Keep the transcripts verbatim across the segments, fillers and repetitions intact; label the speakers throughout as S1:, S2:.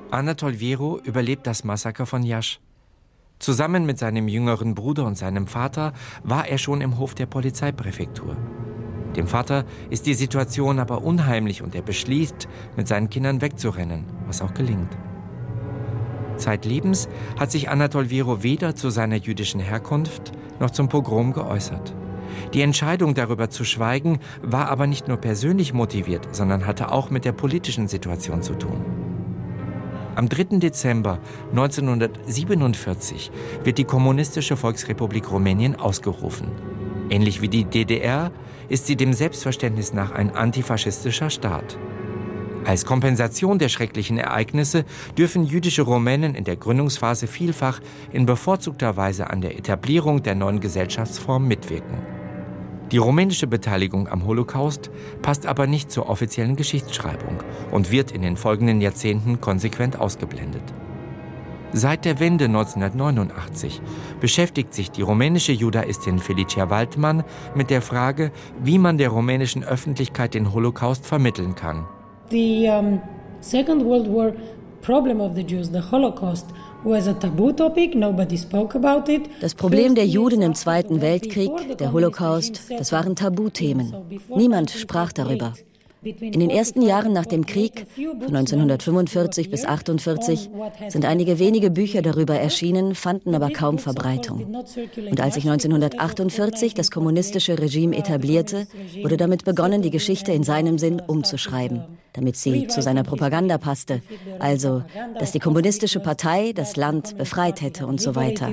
S1: Anatol Vieru überlebt das Massaker von Iași. Zusammen mit seinem jüngeren Bruder und seinem Vater war er schon im Hof der Polizeipräfektur. Dem Vater ist die Situation aber unheimlich und er beschließt, mit seinen Kindern wegzurennen, was auch gelingt. Zeitlebens hat sich Anatol Vieru weder zu seiner jüdischen Herkunft noch zum Pogrom geäußert. Die Entscheidung, darüber zu schweigen, war aber nicht nur persönlich motiviert, sondern hatte auch mit der politischen Situation zu tun. Am dritten Dezember neunzehnhundertsiebenundvierzig wird die Kommunistische Volksrepublik Rumänien ausgerufen. Ähnlich wie die D D R ist sie dem Selbstverständnis nach ein antifaschistischer Staat. Als Kompensation der schrecklichen Ereignisse dürfen jüdische Rumänen in der Gründungsphase vielfach in bevorzugter Weise an der Etablierung der neuen Gesellschaftsform mitwirken. Die rumänische Beteiligung am Holocaust passt aber nicht zur offiziellen Geschichtsschreibung und wird in den folgenden Jahrzehnten konsequent ausgeblendet. Seit der Wende neunzehnhundertneunundachtzig beschäftigt sich die rumänische Judaistin Felicia Waldman mit der Frage, wie man der rumänischen Öffentlichkeit den Holocaust vermitteln kann.
S2: The um, Second World War problem of the Jews, the Holocaust, was a taboo topic. Nobody spoke about it.
S3: Das Problem der Juden im Zweiten Weltkrieg, der Holocaust, das waren Tabuthemen. Niemand sprach darüber. In den ersten Jahren nach dem Krieg, von neunzehnhundertfünfundvierzig bis achtundvierzig, sind einige wenige Bücher darüber erschienen, fanden aber kaum Verbreitung. Und als sich neunzehnhundertachtundvierzig das kommunistische Regime etablierte, wurde damit begonnen, die Geschichte in seinem Sinn umzuschreiben, damit sie zu seiner Propaganda passte. Also, dass die kommunistische Partei das Land befreit hätte und so weiter.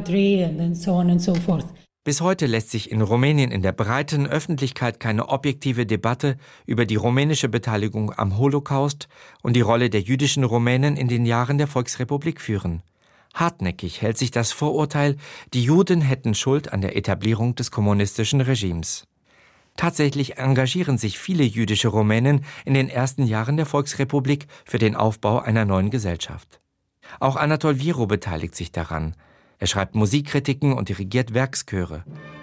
S1: Bis heute lässt sich in Rumänien in der breiten Öffentlichkeit keine objektive Debatte über die rumänische Beteiligung am Holocaust und die Rolle der jüdischen Rumänen in den Jahren der Volksrepublik führen. Hartnäckig hält sich das Vorurteil, die Juden hätten Schuld an der Etablierung des kommunistischen Regimes. Tatsächlich engagieren sich viele jüdische Rumänen in den ersten Jahren der Volksrepublik für den Aufbau einer neuen Gesellschaft. Auch Anatol Vieru beteiligt sich daran. Er schreibt Musikkritiken und dirigiert Werkschöre.